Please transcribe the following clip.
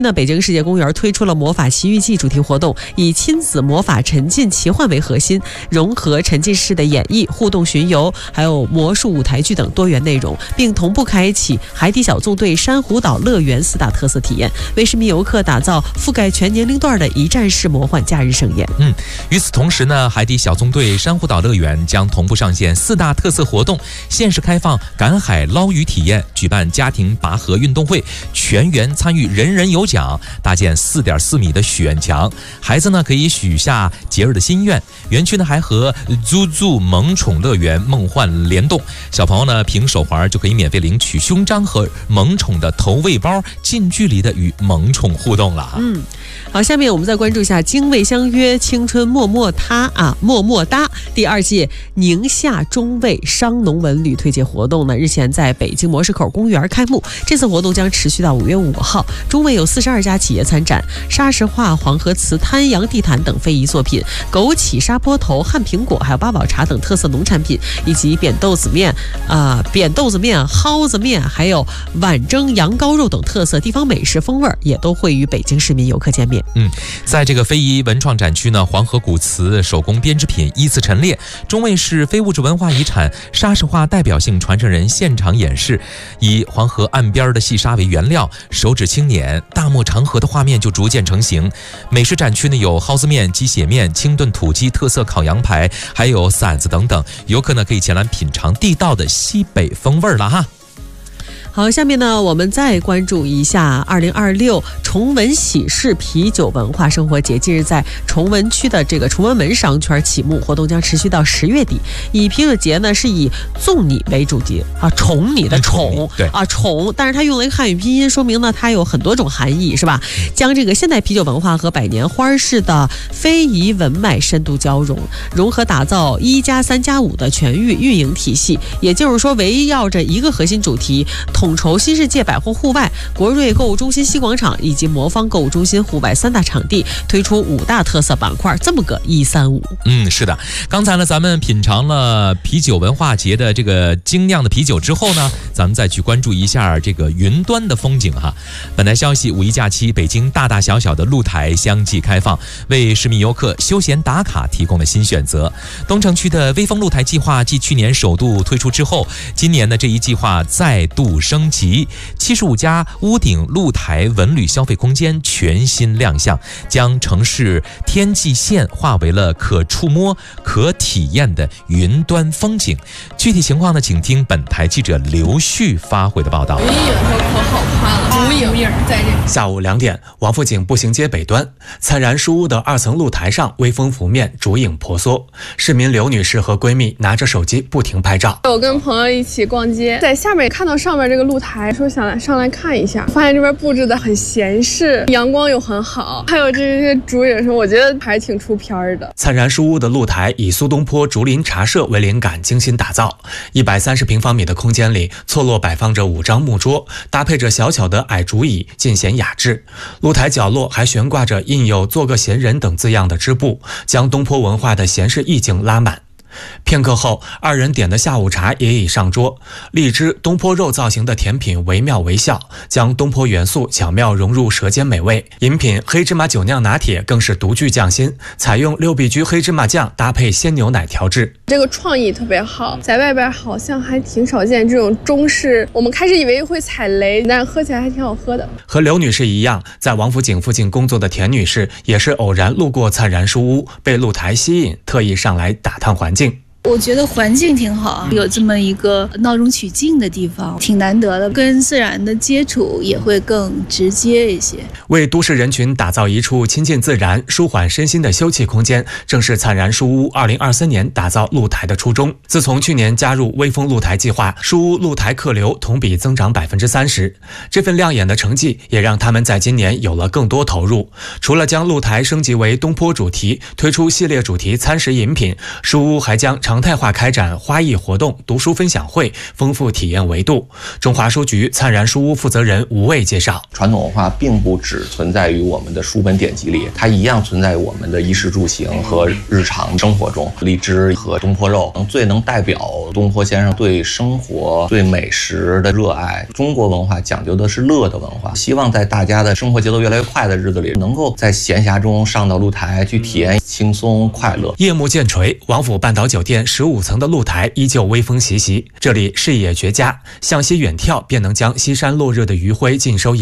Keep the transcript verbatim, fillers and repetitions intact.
那北京世界公园推出了魔法奇遇记主题活动，以亲子魔法沉浸奇幻为核心，融合沉浸式的演绎、互动巡游，还有魔术舞台剧等多元内容，并同步开启海底小纵队珊瑚岛乐园四大特色体验，为市民游客打造覆盖全年龄段的一站式魔幻假日盛宴。 嗯，与此同时呢，海底小纵队珊瑚岛乐园将同步上线四大特色活动，限时开放赶海捞鱼体验，举办家庭拔河运动会，全员参与，人人有奖，搭建四点四米的许愿墙，孩子呢可以许下节日的心愿。园区呢还和 Zuzu 萌宠乐园梦幻联动，小朋友呢凭手环就可以免费领取胸章和萌宠的投喂包，近距离的与萌宠互动了。 嗯，好，下面我们再关注一下精卫相约青春么么哒啊么么哒第二届宁夏中卫商农文旅推介活动呢，日前在北京模式口公园开幕。这次活动将持续到五月五号。中卫有四十二家企业参展，沙石画、黄河瓷、滩阳地毯等非遗作品，枸杞、沙坡头、旱苹果，还有八宝茶等特色农产品，以及扁豆子面、啊、呃、扁豆子面、蒿子面，还有碗蒸羊羔肉等特色地方美食风味也都会与北京市民游客见面。 嗯，在这个非遗文创展区呢，黄河古瓷手工编织品依次陈列，中卫市非物质文化遗产沙石画代表性传承人现场演示，以黄河岸边的细沙为原料，手指轻捻，大漠长河的画面就逐渐成型。美食展区呢有蒿子面、鸡血面、清炖土鸡、特色烤羊排，还有馓子等等，游客呢可以前来品尝地道的西北风味了哈。 好，下面呢，我们再关注一下二零二六崇文喜事啤酒文化生活节，近日在崇文区的这个崇文门商圈启幕，活动将持续到十月底。以啤酒节呢是以纵你为主题啊，宠你的宠， 对啊宠，但是它用了一个汉语拼音，说明呢它有很多种含义，是吧？将这个现代啤酒文化和百年花式的非遗文脉深度交融，融合打造一加三加五的全域运营体系。也就是说，围绕着一个核心主题，统筹新世界百货户外、国瑞购物中心西广场以及魔方购物中心户外三大场地，推出五大特色板块，这么个一三五。 嗯，是的。刚才呢，咱们品尝了啤酒文化节的这个精酿的啤酒之后呢，咱们再去关注一下这个云端的风景哈。本台消息，五一假期，北京大大小小的露台相继开放，为市民游客休闲打卡提供了新选择。东城区的微风露台计划继去年首度推出之后，今年的这一计划再度升级，七十五家屋顶露台文旅消费空间全新亮相，将城市天际线化为了可触摸、可体验的云端风景。具体情况呢，请听本台记者刘旭发回的报道。 无影可可好看了，无影在这。 下午两点，王府井步行街北端灿然书屋的二层露台上，微风拂面，烛影婆娑。市民刘女士和闺蜜拿着手机不停拍照。 我跟朋友一起逛街，在下面看到上面这个露台，说想来上来看一下，发现这边布置的很闲适，阳光又很好，还有这些竹影什么，我觉得还是挺出片的。 灿然书屋的露台以苏东坡竹林茶社为灵感，精心打造。一百三十平方米的空间里，错落摆放着五张木桌，搭配着小巧的矮竹椅，尽显雅致。露台角落还悬挂着印有做个闲人等字样的织布，将东坡文化的闲适意境拉满。片刻后，二人点的下午茶也已上桌，荔枝、东坡肉造型的甜品惟妙惟肖，将东坡元素巧妙融入舌尖美味。饮品黑芝麻酒酿拿铁更是独具匠心，采用六必居黑芝麻酱搭配鲜牛奶调制。 这个创意特别好，在外边好像还挺少见这种中式，我们开始以为会踩雷，但喝起来还挺好喝的。 和刘女士一样，在王府井附近工作的田女士也是偶然路过灿然书屋，被露台吸引，特意上来打探环境。 我觉得环境挺好，有这么一个闹中取静的地方，挺难得的，跟自然的接触也会更直接一些。 为都市人群打造一处亲近自然、舒缓身心的休憩空间，正是灿然书屋二零二三年打造露台的初衷。自从去年加入微风露台计划，书屋露台客流同比增长百分之三十。这份亮眼的成绩也让他们在今年有了更多投入。除了将露台升级为东坡主题，推出系列主题餐食饮品，书屋还将常态化开展花艺活动、读书分享会，丰富体验维度。中华书局灿然书屋负责人吴卫介绍， 传统文化并不只存在于我们的书本典籍里，它一样存在于我们的衣食住行和日常生活中。荔枝和东坡肉最能代表东坡先生对生活、对美食的热爱。中国文化讲究的是乐的文化，希望在大家的生活节奏越来越快的日子里，能够在闲暇中上到露台去体验轻松快乐。 夜幕渐垂，王府半岛酒店十五层的露台依旧微风习习，这里视野绝佳，向西远眺便能将西山落日的余晖尽收眼